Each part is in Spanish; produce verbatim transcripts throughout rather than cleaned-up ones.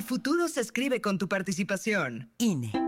futuro se escribe con tu participación. I N E.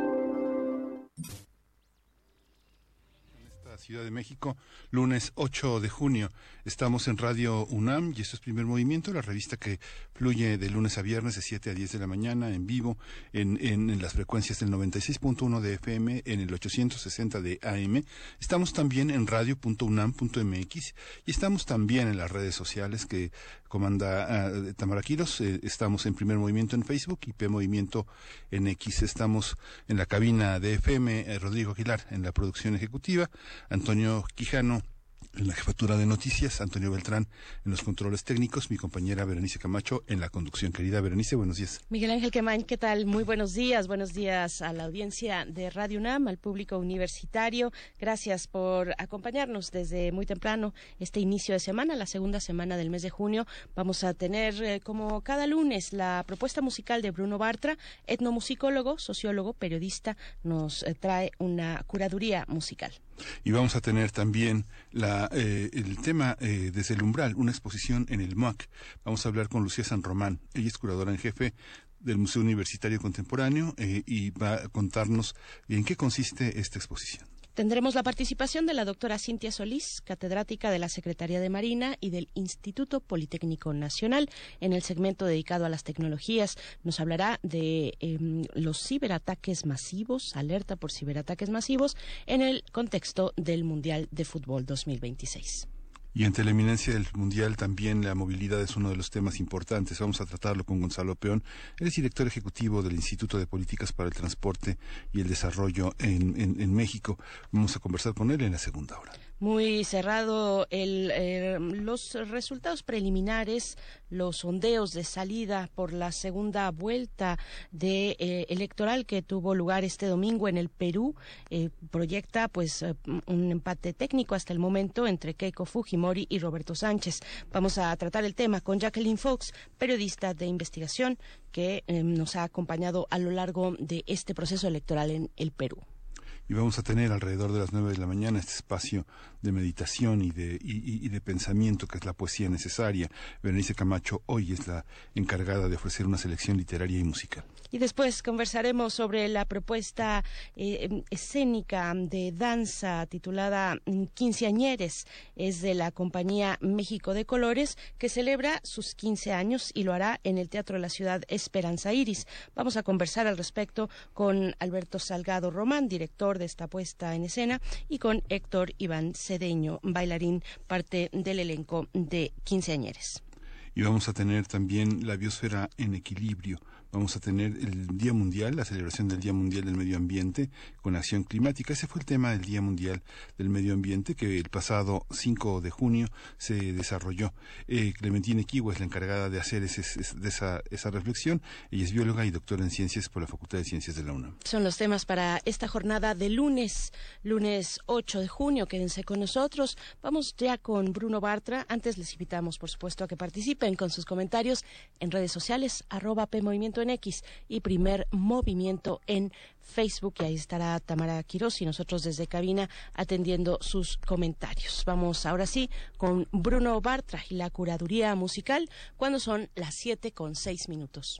Ciudad de México, lunes ocho de junio. Estamos en Radio UNAM y esto es Primer Movimiento, la revista que fluye de lunes a viernes de siete a diez de la mañana en vivo en, en, en las frecuencias del noventa y seis punto uno de F M, en el ochocientos sesenta de A M. Estamos también en radio punto unam punto m x y estamos también en las redes sociales que comanda uh, Tamara Quiros. Eh, estamos en Primer Movimiento en Facebook y P Movimiento en X. Estamos en la cabina de F M, eh, Rodrigo Aguilar en la producción ejecutiva, Antonio Quijano en la jefatura de noticias, Antonio Beltrán en los controles técnicos, mi compañera Berenice Camacho en la conducción. Querida Berenice, buenos días. Miguel Ángel Quemain, ¿qué tal? Muy buenos días. Buenos días a la audiencia de Radio UNAM, al público universitario. Gracias por acompañarnos desde muy temprano este inicio de semana, la segunda semana del mes de junio. Vamos a tener, eh, como cada lunes, la propuesta musical de Bruno Bartra, etnomusicólogo, sociólogo, periodista. Nos eh, trae una curaduría musical. Y vamos a tener también la, eh, el tema eh, desde el umbral, una exposición en el M U A C. Vamos a hablar con Lucía San Román. Ella es curadora en jefe del Museo Universitario Contemporáneo eh, y va a contarnos en qué consiste esta exposición. Tendremos la participación de la doctora Cintia Solís, catedrática de la Secretaría de Marina y del Instituto Politécnico Nacional. En el segmento dedicado a las tecnologías nos hablará de eh, los ciberataques masivos, alerta por ciberataques masivos, en el contexto del Mundial de Fútbol dos mil veintiséis. Y ante la eminencia del Mundial también la movilidad es uno de los temas importantes. Vamos a tratarlo con Gonzalo Peón. Él es director ejecutivo del Instituto de Políticas para el Transporte y el Desarrollo en, en, en México. Vamos a conversar con él en la segunda hora. Muy cerrado el, eh, los resultados preliminares, los sondeos de salida por la segunda vuelta de eh, electoral que tuvo lugar este domingo en el Perú. Eh, proyecta pues eh, un empate técnico hasta el momento entre Keiko Fujimori y Roberto Sánchez. Vamos a tratar el tema con Jacqueline Fox, periodista de investigación que eh, nos ha acompañado a lo largo de este proceso electoral en el Perú. Y vamos a tener alrededor de las nueve de la mañana este espacio de meditación y de, y, y de pensamiento que es la poesía necesaria. Berenice Camacho hoy es la encargada de ofrecer una selección literaria y musical. Y después conversaremos sobre la propuesta eh, escénica de danza titulada Quinceañeres. Es de la compañía México de Colores, que celebra sus quince años y lo hará en el Teatro de la Ciudad Esperanza Iris. Vamos a conversar al respecto con Alberto Salgado Román, director de esta puesta en escena, y con Héctor Iván Cedeño, bailarín, parte del elenco de Quinceañeres. Y vamos a tener también la biosfera en equilibrio. Vamos a tener el Día Mundial, la celebración del Día Mundial del Medio Ambiente con acción climática. Ese fue el tema del Día Mundial del Medio Ambiente que el pasado cinco de junio se desarrolló. Eh, Clementina Equigua es la encargada de hacer ese, ese, de esa, esa reflexión. Ella es bióloga y doctora en ciencias por la Facultad de Ciencias de la UNAM. Son los temas para esta jornada de lunes, lunes ocho de junio. Quédense con nosotros. Vamos ya con Bruno Bartra. Antes les invitamos, por supuesto, a que participen con sus comentarios en redes sociales, arroba P Movimiento en X y Primer Movimiento en Facebook, y ahí estará Tamara Quiros y nosotros desde cabina atendiendo sus comentarios. Vamos ahora sí con Bruno Bartra y la curaduría musical cuando son las siete con seis minutos.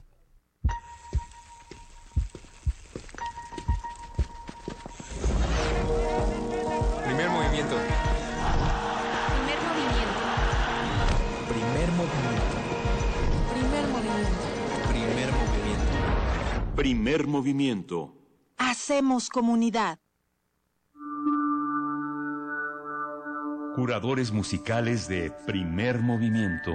Primer movimiento. Primer movimiento. Primer movimiento. Primer movimiento. Primer movimiento. Primer movimiento. Hacemos comunidad. Curadores musicales de Primer Movimiento.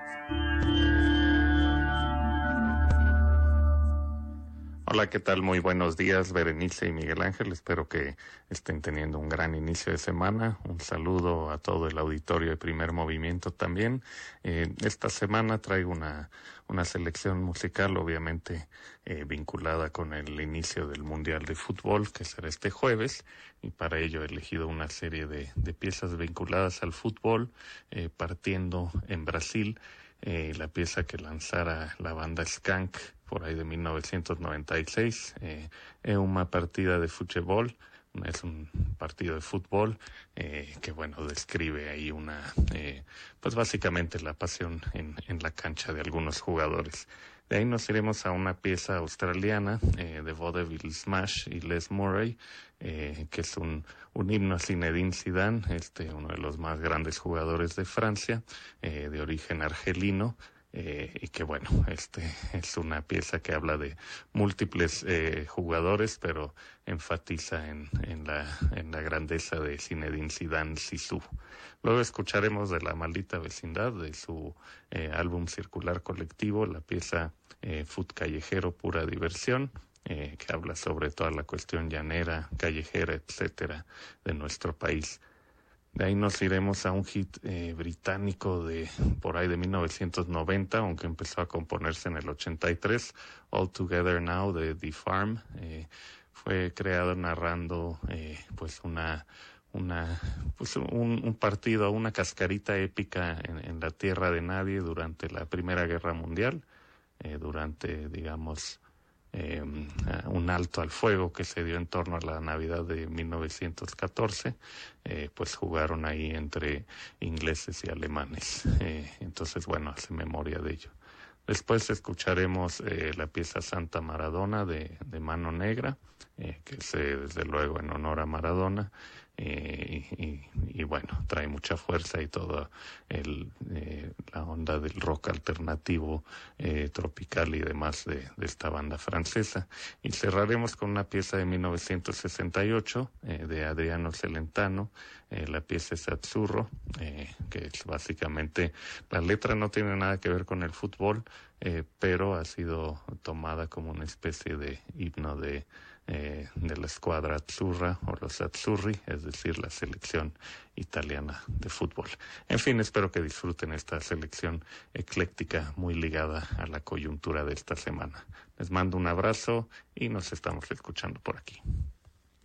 Hola, ¿qué tal? Muy buenos días, Berenice y Miguel Ángel. Espero que estén teniendo un gran inicio de semana. Un saludo a todo el auditorio de Primer Movimiento también. Eh, esta semana traigo una, una selección musical, obviamente eh, vinculada con el inicio del Mundial de Fútbol, que será este jueves, y para ello he elegido una serie de, de piezas vinculadas al fútbol, eh, partiendo en Brasil. Eh, la pieza que lanzara la banda Skank por ahí de mil novecientos noventa y seis, eh, es una partida de fútbol, es un partido de fútbol eh, que bueno describe ahí una, eh, pues básicamente la pasión en, en la cancha de algunos jugadores. De ahí nos iremos a una pieza australiana eh, de Vaudeville Smash y Les Murray, eh, que es un, un himno a Zinedine Zidane, este, uno de los más grandes jugadores de Francia, eh, de origen argelino. Eh, y que bueno, este es una pieza que habla de múltiples eh, jugadores, pero enfatiza en, en, la, en la grandeza de Zinedine Zidane, Zizou. Luego escucharemos de La Maldita Vecindad, de su eh, álbum Circular Colectivo, la pieza eh, Food Callejero, Pura Diversión, eh, que habla sobre toda la cuestión llanera, callejera, etcétera, de nuestro país. De ahí nos iremos a un hit eh, británico de por ahí de mil novecientos noventa, aunque empezó a componerse en el ochenta y tres, All Together Now de The Farm. Eh, fue creado narrando eh, pues una una pues un, un partido, una cascarita épica en, en la tierra de nadie durante la Primera Guerra Mundial, eh, durante digamos Eh, un alto al fuego que se dio en torno a la Navidad de mil novecientos catorce, eh, pues jugaron ahí entre ingleses y alemanes. Eh, entonces, bueno, hace memoria de ello. Después escucharemos eh, la pieza Santa Maradona de, de Mano Negra, eh, que es eh, desde luego en honor a Maradona. Eh, y, y bueno, trae mucha fuerza y toda el, eh, la onda del rock alternativo, eh, tropical y demás de, de esta banda francesa. Y cerraremos con una pieza de mil novecientos sesenta y ocho eh, de Adriano Celentano. Eh, la pieza es Azzurro, eh, que es básicamente, la letra no tiene nada que ver con el fútbol, eh, pero ha sido tomada como una especie de himno de Eh, de la escuadra azzurra o los azzurri, es decir, la selección italiana de fútbol. En fin, espero que disfruten esta selección ecléctica muy ligada a la coyuntura de esta semana. Les mando un abrazo y nos estamos escuchando por aquí.